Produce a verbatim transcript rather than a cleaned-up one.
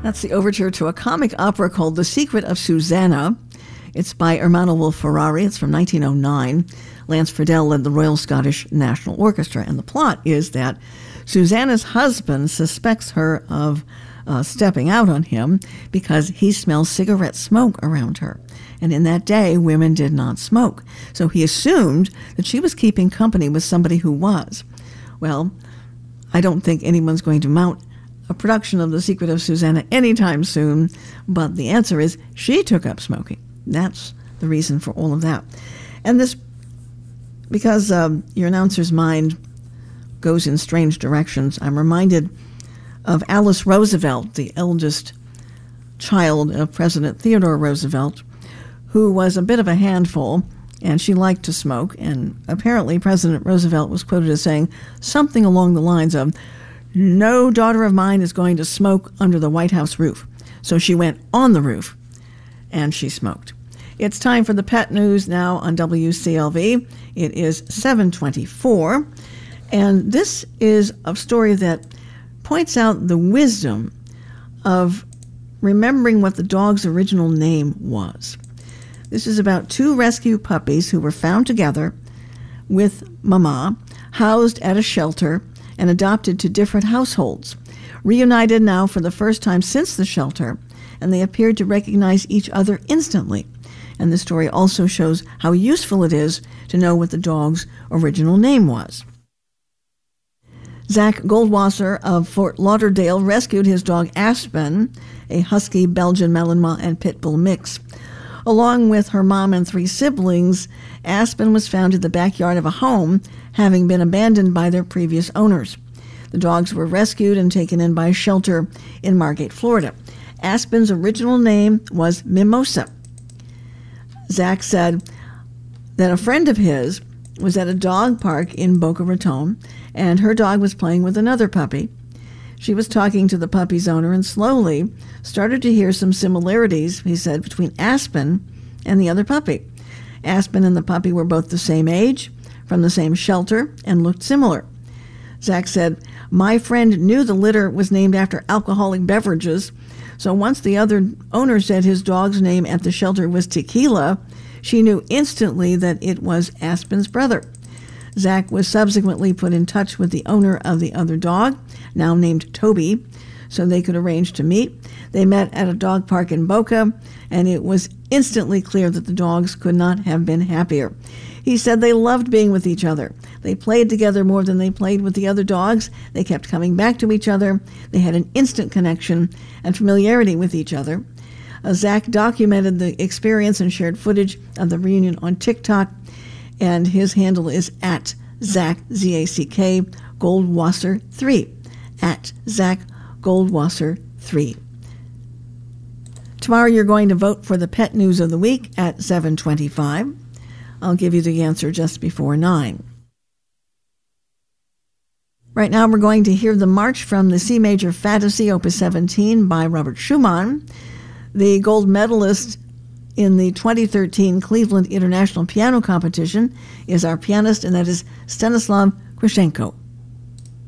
That's the overture to a comic opera called The Secret of Susanna. It's by Ermanno Ferrari. It's from nineteen oh nine. Lance Friedel led the Royal Scottish National Orchestra. And the plot is that Susanna's husband suspects her of uh, stepping out on him because he smells cigarette smoke around her. And in that day, women did not smoke. So he assumed that she was keeping company with somebody who was. Well, I don't think anyone's going to mount a production of The Secret of Susanna anytime soon, but the answer is she took up smoking. That's the reason for all of that. And this, because um, your announcer's mind goes in strange directions, I'm reminded of Alice Roosevelt, the eldest child of President Theodore Roosevelt, who was a bit of a handful, and she liked to smoke. And apparently President Roosevelt was quoted as saying something along the lines of, "No daughter of mine is going to smoke under the White House roof." So she went on the roof, and she smoked. It's time for the pet news now on W C L V. It is seven twenty-four, and this is a story that points out the wisdom of remembering what the dog's original name was. This is about two rescue puppies who were found together with Mama, housed at a shelter, and adopted to different households. Reunited now for the first time since the shelter, and they appeared to recognize each other instantly. And the story also shows how useful it is to know what the dog's original name was. Zach Goldwasser of Fort Lauderdale rescued his dog Aspen, a husky Belgian Malinois and Pit Bull mix. Along with her mom and three siblings, Aspen was found in the backyard of a home, having been abandoned by their previous owners. The dogs were rescued and taken in by a shelter in Margate, Florida. Aspen's original name was Mimosa. Zach said that a friend of his was at a dog park in Boca Raton, and her dog was playing with another puppy. She was talking to the puppy's owner and slowly started to hear some similarities, he said, between Aspen and the other puppy. Aspen and the puppy were both the same age, from the same shelter, and looked similar. Zach said, "My friend knew the litter was named after alcoholic beverages, so once the other owner said his dog's name at the shelter was Tequila, she knew instantly that it was Aspen's brother." Zach was subsequently put in touch with the owner of the other dog, now named Toby, so they could arrange to meet. They met at a dog park in Boca, and it was instantly clear that the dogs could not have been happier. He said they loved being with each other. They played together more than they played with the other dogs. They kept coming back to each other. They had an instant connection and familiarity with each other. Uh, Zach documented the experience and shared footage of the reunion on TikTok, and his handle is at Zach, Z A C K, Goldwasser three, at Zach Goldwasser three. Tomorrow you're going to vote for the pet news of the week at seven twenty-five. I'll give you the answer just before nine. Right now we're going to hear the March from the C Major Fantasy, Opus seventeen by Robert Schumann. The gold medalist in the twenty thirteen Cleveland International Piano Competition is our pianist, and that is Stanislav Krashenko.